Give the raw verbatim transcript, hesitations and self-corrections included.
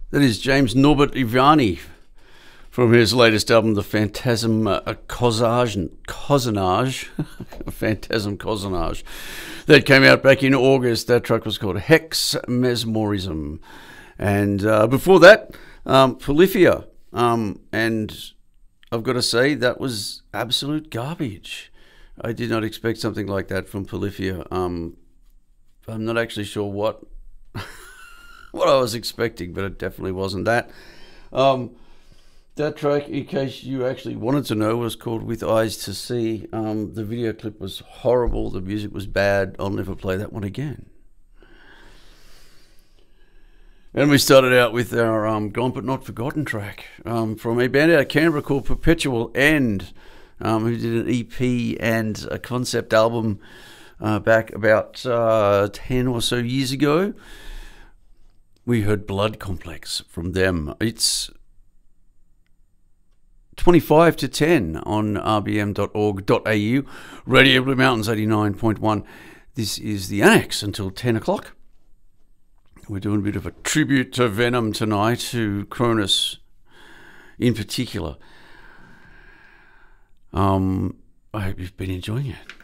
That is James Norbert Ivani from his latest album, The Phantasm uh, Cossage, Cosinage, Phantasm Cosinage, that came out back in August. That track was called Hex Mesmerism. And uh, before that, um, Polyphia. Um, and I've got to say, that was absolute garbage. I did not expect something like that from Polyphia. Um, I'm not actually sure what what I was expecting, but it definitely wasn't that. Um, that track, in case you actually wanted to know, was called With Eyes to See. Um, the video clip was horrible. The music was bad. I'll never play that one again. And we started out with our um, Gone But Not Forgotten track um, from a band out of Canberra called Perpetual End, um, who did an E P and a concept album uh, back about uh, ten or so years ago. We heard Blood Complex from them. It's twenty-five to ten on r b m dot org dot a u. Radio Blue Mountains eighty-nine point one. This is the Annex until ten o'clock. We're doing a bit of a tribute to Venom tonight, to Cronus in particular. Um, I hope you've been enjoying it.